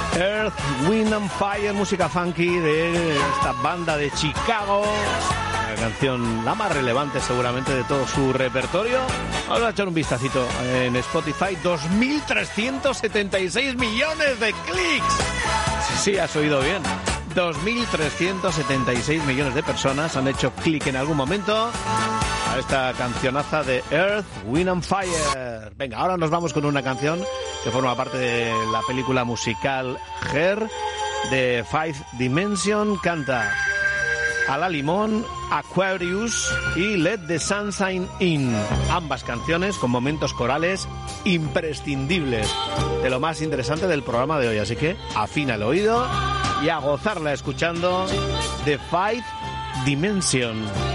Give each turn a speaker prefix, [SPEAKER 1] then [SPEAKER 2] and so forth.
[SPEAKER 1] Earth, Wind and Fire, música funky de esta banda de Chicago. La canción la más relevante seguramente de todo su repertorio. Vamos a echar un vistacito en Spotify. 2.376 millones de clics. Sí, has oído bien. 2.376 millones de personas han hecho clic en algún momento a esta cancionaza de Earth, Wind and Fire. Venga, ahora nos vamos con una canción que forma parte de la película musical Her de Fifth Dimension. Canta Ala Limón, Aquarius y Let the Sunshine In. Ambas canciones con momentos corales imprescindibles, de lo más interesante del programa de hoy. Así que afina el oído y a gozarla escuchando The Fifth Dimension.